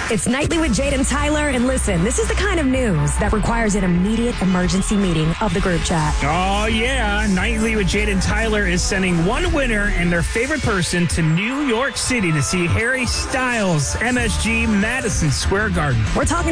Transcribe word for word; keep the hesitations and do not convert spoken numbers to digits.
It's Nightly with Jade and Tyler, and listen, this is the kind of news that requires an immediate emergency meeting of the group chat. Oh, yeah. Nightly with Jade and Tyler is sending one winner and their favorite person to New York City to see Harry Styles, M S G, Madison Square Garden. We're talking